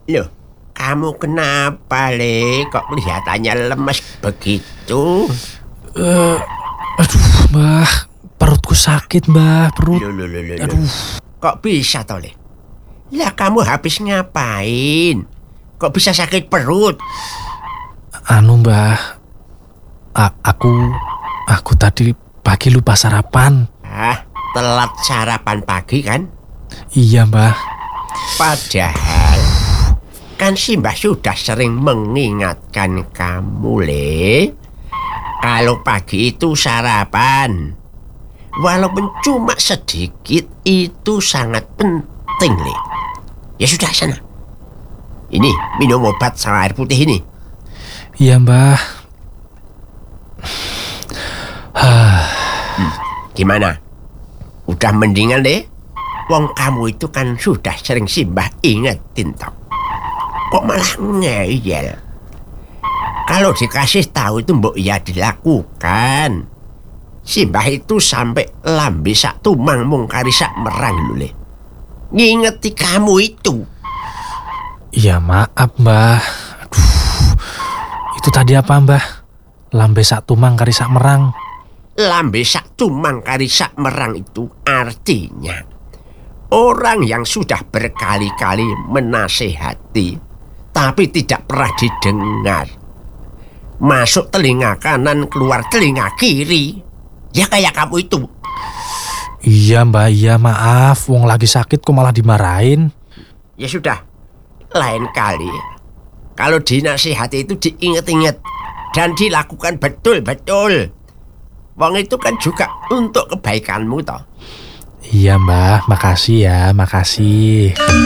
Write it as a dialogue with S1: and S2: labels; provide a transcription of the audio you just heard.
S1: Loh, kamu kenapa, Le? Kok kelihatannya lemes begitu?
S2: Aduh, Mbah, perutku sakit, Mbah, perut.
S1: Loh.
S2: Aduh.
S1: Kok bisa toh, Le? Lah kamu habis ngapain? Kok bisa sakit perut?
S2: Mbah, aku tadi pagi lupa sarapan.
S1: Telat sarapan pagi kan?
S2: Iya, Mbah.
S1: Padahal kan si Mbah sudah sering mengingatkan kamu, Le. Kalau pagi itu sarapan, walaupun cuma sedikit, itu sangat penting, Le. Ya sudah, sana. Ini, minum obat sama air putih ini.
S2: Iya, Mbah.
S1: Gimana? Udah mendingan, Le? Wong kamu itu kan sudah sering si Mbah ingetin toh. Kok malah ngeyel? Kalau dikasih tahu itu mbok ya dilakukan. Si Mbah itu sampai lambe sak tumang mungkari sak merang lho, Le. Ngingeti kamu itu.
S2: Iya, maaf, Mbah. Aduh. Itu tadi apa, Mbah? Lambe sak tumang kari sak merang.
S1: Lambe sak tumang kari sak merang itu artinya orang yang sudah berkali-kali menasehati tapi tidak pernah didengar. Masuk telinga kanan, keluar telinga kiri. Ya kayak kamu itu.
S2: Iya, Mbah, iya, maaf. Wong lagi sakit kok malah dimarahin.
S1: Ya sudah, lain kali kalau dinasihati itu diinget-inget dan dilakukan betul-betul. Wong itu kan juga untuk kebaikanmu toh.
S2: Iya, Mbah, makasih ya, makasih.